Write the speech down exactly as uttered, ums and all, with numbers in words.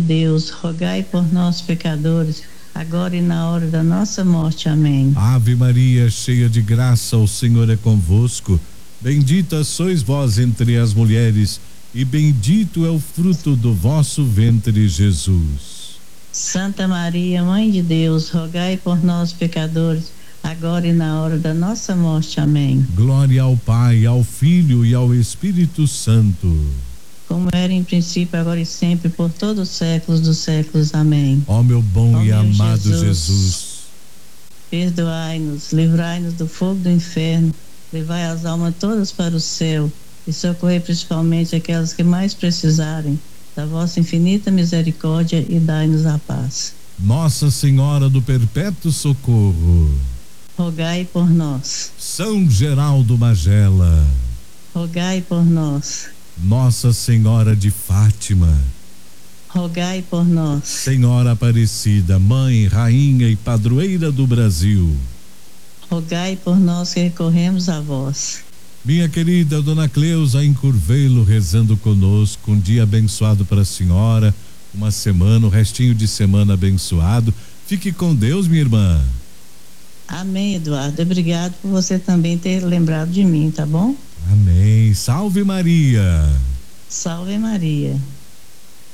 Deus, rogai por nós, pecadores, agora e na hora da nossa morte. Amém. Ave Maria, cheia de graça, o Senhor é convosco. Bendita sois vós entre as mulheres, e bendito é o fruto do vosso ventre, Jesus. Santa Maria, Mãe de Deus, rogai por nós, pecadores, agora e na hora da nossa morte. Amém. Glória ao Pai, ao Filho e ao Espírito Santo. Como era em princípio, agora e sempre, por todos os séculos dos séculos. Amém. Ó meu bom Ó e meu amado Jesus, Jesus, perdoai-nos, livrai-nos do fogo do inferno, levai as almas todas para o céu e socorrei principalmente aquelas que mais precisarem da vossa infinita misericórdia, e dai-nos a paz. Nossa Senhora do Perpétuo Socorro, rogai por nós. São Geraldo Magela, rogai por nós. Nossa Senhora de Fátima, rogai por nós. Senhora Aparecida, Mãe, Rainha e Padroeira do Brasil, rogai por nós que recorremos a vós. Minha querida Dona Cleusa em Curvelo, rezando conosco, um dia abençoado para a senhora, uma semana, o restinho de semana abençoado. Fique com Deus, minha irmã. Amém, Eduardo. Obrigado por você também ter lembrado de mim, tá bom? Amém. Salve Maria. Salve Maria.